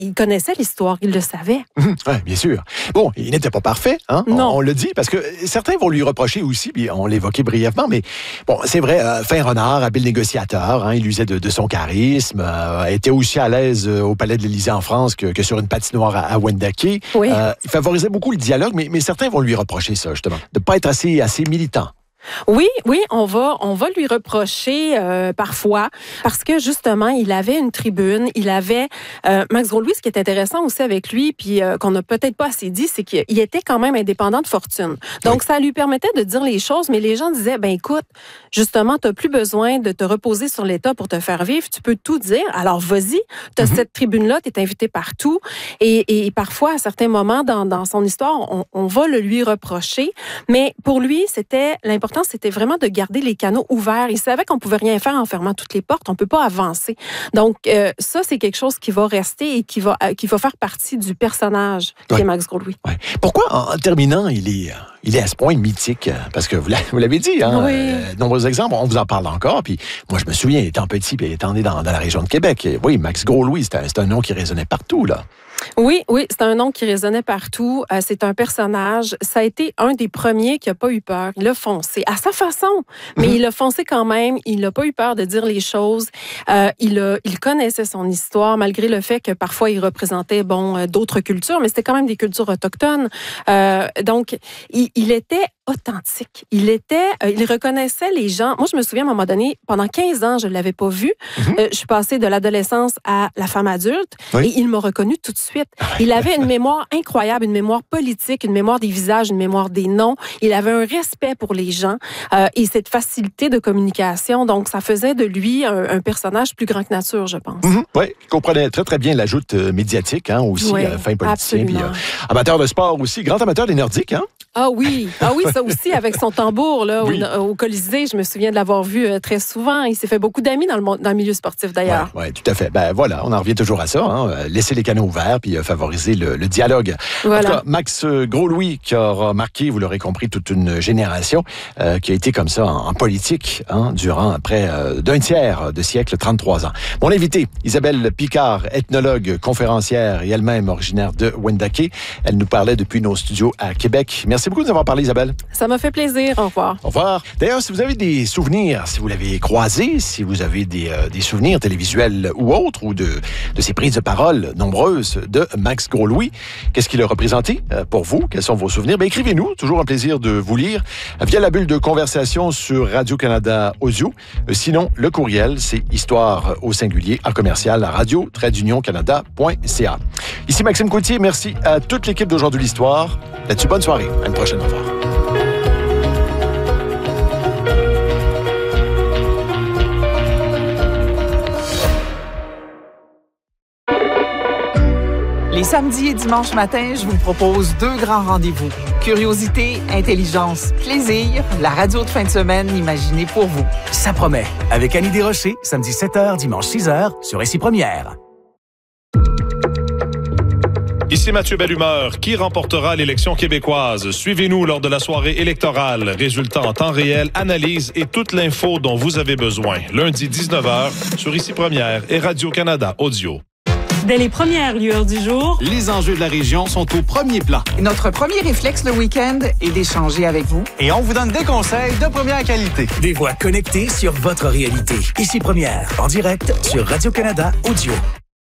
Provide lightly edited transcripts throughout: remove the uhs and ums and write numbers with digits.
il connaissait l'histoire, il le savait. Oui, bien sûr. Bon, il n'était pas parfait, hein? Non. On le dit, parce que certains vont lui reprocher aussi, puis on l'évoquait brièvement, mais bon, c'est vrai, fin renard, habile négociateur, hein, il usait de son charisme, était aussi à l'aise au Palais de l'Élysée en France que sur une patinoire à Wendake. Oui. Il favorisait beaucoup le dialogue, mais certains vont lui reprocher ça, justement, de ne pas être assez militant. Oui, on va lui reprocher parfois parce que justement, il avait une tribune, il avait Max Gros-Louis, ce qui est intéressant aussi avec lui, puis qu'on n'a peut-être pas assez dit, c'est qu'il était quand même indépendant de fortune. Donc, ça lui permettait de dire les choses, mais les gens disaient, ben écoute, justement, tu n'as plus besoin de te reposer sur l'État pour te faire vivre, tu peux tout dire, alors vas-y, tu as cette tribune-là, tu es invité partout, et parfois, à certains moments dans son histoire, on va le lui reprocher, mais pour lui, l'important, c'était vraiment de garder les canaux ouverts. Il savait qu'on pouvait rien faire en fermant toutes les portes. On peut pas avancer. Donc, ça, c'est quelque chose qui va rester et qui va faire partie du personnage qui est Max Gros-Louis. Ouais. Pourquoi, en terminant, il est à ce point mythique? Parce que vous l'avez dit, hein? Oui. Nombreux exemples, on vous en parle encore. Puis moi, je me souviens, étant petit, puis étant né dans la région de Québec, oui, Max Gros-Louis, c'est un nom qui résonnait partout, là. Oui, c'est un nom qui résonnait partout. C'est un personnage. Ça a été un des premiers qui n'a pas eu peur. Il a foncé à sa façon, mais il a foncé quand même. Il n'a pas eu peur de dire les choses. Il connaissait son histoire, malgré le fait que parfois il représentait d'autres cultures, mais c'était quand même des cultures autochtones. Donc, il était authentique. Il reconnaissait les gens. Moi, je me souviens, à un moment donné, pendant 15 ans, je ne l'avais pas vu. Je suis passée de l'adolescence à la femme adulte et il m'a reconnu tout de suite. Il avait une mémoire incroyable, une mémoire politique, une mémoire des visages, une mémoire des noms. Il avait un respect pour les gens et cette facilité de communication. Donc, ça faisait de lui un personnage plus grand que nature, je pense. Oui, il comprenait très, très bien la joute médiatique, hein, aussi, fin politicien. Puis, amateur de sport aussi, grand amateur des Nordiques, hein? Ah oui, ça aussi, avec son tambour là, au Colisée, je me souviens de l'avoir vu très souvent. Il s'est fait beaucoup d'amis dans le milieu sportif, d'ailleurs. Oui, tout à fait. Ben voilà, on en revient toujours à ça, hein? Laisser les canaux ouverts puis favoriser le dialogue. Voilà. En tout cas, Max Gros-Louis, qui aura marqué, vous l'aurez compris, toute une génération, qui a été comme ça en politique, hein, durant près d'un tiers de siècle, 33 ans. Mon invité, Isabelle Picard, ethnologue, conférencière et elle-même originaire de Wendake. Elle nous parlait depuis nos studios à Québec. Merci beaucoup de nous avoir parlé, Isabelle. Ça m'a fait plaisir. Au revoir. Au revoir. D'ailleurs, si vous avez des souvenirs, si vous l'avez croisé, si vous avez des souvenirs télévisuels ou autres, ou de ces prises de parole nombreuses de Max Gros-Louis, qu'est-ce qu'il a représenté pour vous? Quels sont vos souvenirs? Bien, écrivez-nous. Toujours un plaisir de vous lire via la bulle de conversation sur Radio-Canada Audio. Sinon, le courriel, c'est histoire au singulier à commercial radio-canada.ca. Ici Maxime Coutier. Merci à toute l'équipe d'Aujourd'hui l'Histoire. Là-dessus, bonne soirée. À une prochaine. Au revoir. Les samedis et dimanches matins, je vous propose 2 grands rendez-vous. Curiosité, intelligence, plaisir, la radio de fin de semaine imaginée pour vous. Ça promet. Avec Annie Desrochers, samedi 7h, dimanche 6h, sur Ici Première. Ici Mathieu Bellumeur. Qui remportera l'élection québécoise? Suivez-nous lors de la soirée électorale. Résultats en temps réel, analyse et toute l'info dont vous avez besoin. Lundi 19h sur Ici Première et Radio-Canada Audio. Dès les premières lueurs du jour, les enjeux de la région sont au premier plan. Et notre premier réflexe le week-end est d'échanger avec vous. Et on vous donne des conseils de première qualité. Des voix connectées sur votre réalité. Ici Première, en direct sur Radio-Canada Audio.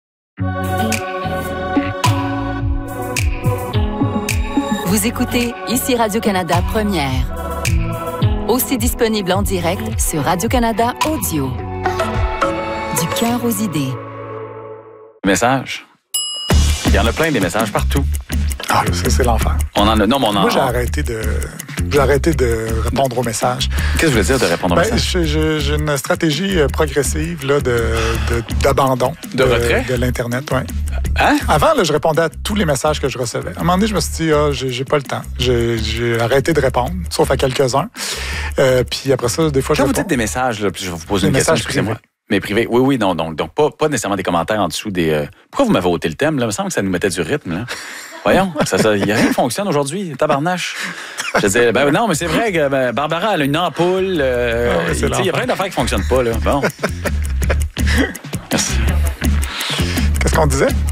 Vous écoutez Ici Radio-Canada Première. Aussi disponible en direct sur Radio-Canada Audio. Du cœur aux idées. Messages. Il y en a plein des messages partout. Ah, ça, c'est l'enfer. On en a. Non, mais on en. Moi, j'ai arrêté de répondre aux messages. Qu'est-ce que vous voulez dire de répondre aux messages? J'ai une stratégie progressive là, d'abandon. De retrait? De l'Internet, oui. Hein? Avant, là, je répondais à tous les messages que je recevais. À un moment donné, je me suis dit, j'ai pas le temps. J'ai arrêté de répondre, sauf à quelques-uns. Puis après ça, des fois, Quand vous dites des messages, là, puis je vais vous poser une question, excusez-moi. Mais privé, oui, non, donc pas nécessairement des commentaires en dessous des... Pourquoi vous m'avez ôté le thème, là? Il me semble que ça nous mettait du rythme, là. Voyons, il n'y a rien qui fonctionne aujourd'hui, tabarnache. Je disais, non, mais c'est vrai que Barbara, elle a une ampoule. Il y a plein d'affaires qui ne fonctionnent pas, là. Bon. Merci. Qu'est-ce qu'on disait?